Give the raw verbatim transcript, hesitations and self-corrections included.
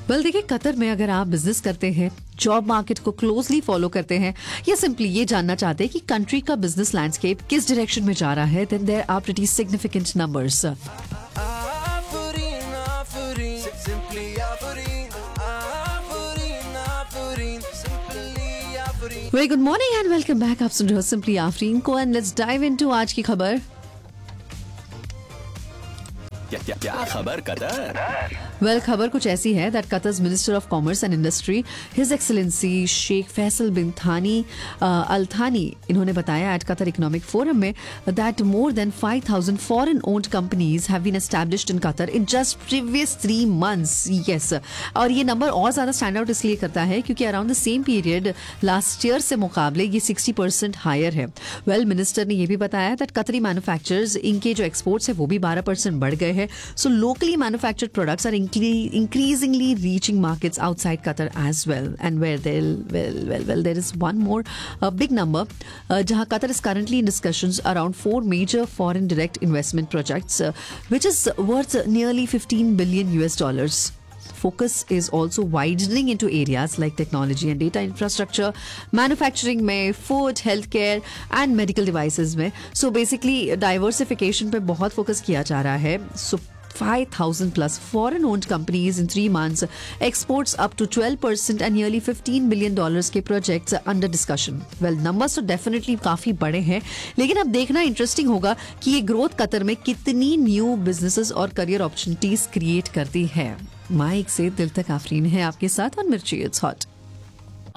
Well देखिए, Qatar में अगर आप बिजनेस करते हैं, जॉब मार्केट को क्लोजली फॉलो करते हैं या सिंपली ये जानना चाहते हैं कि कंट्री का बिजनेस लैंडस्केप किस डायरेक्शन में जा रहा है, then there are pretty significant numbers. Very good morning and welcome back. आप सुन रहे हो सिंपली आफरीन को एंड लेट्स डाइव इनटू आज की खबर। क्या क्या क्या खबर कतर? वेल well, खबर कुछ ऐसी है that Qatar's minister of commerce and industry his excellency Sheikh Faisal बिन थानी अल थानी, इन्होंने बताया एट कतर इकोनॉमिक फोरम में that more than five thousand foreign owned companies have been established in Qatar in just previous three months. Yes, और ये number और ज्यादा stand out इसलिए करता है क्योंकि around the same period last year से मुकाबले ये सिक्सटी परसेंट हायर है। वेल well, मिनिस्टर ने ये भी बताया दैट कतरी मैन्युफैक्चरर्स, इनके जो एक्सपोर्ट्स है वो भी बारह परसेंट बढ़ गए हैं। सो locally manufactured products are increasingly reaching markets outside Qatar as well, and where there well well well there is one more uh, big number uh, jahan Qatar is currently in discussions around four major foreign direct investment projects uh, which is worth nearly fifteen billion U S dollars. Focus is also widening into areas like technology and data infrastructure, manufacturing में, food, healthcare and medical devices में. So basically diversification पे बहुत focus किया जा रहा है. So five thousand plus foreign owned companies in three months, exports up to twelve percent and nearly fifteen billion dollars के projects under discussion. Well, numbers तो definitely काफी बड़े हैं, लेकिन अब देखना इंटरेस्टिंग होगा कि ये ग्रोथ कतर में कितनी न्यू बिजनेसेस और करियर अपॉर्चुनिटीज क्रिएट करती है। माइक से दिल तक आफरीन है आपके साथ और मिर्ची इट्स हॉट।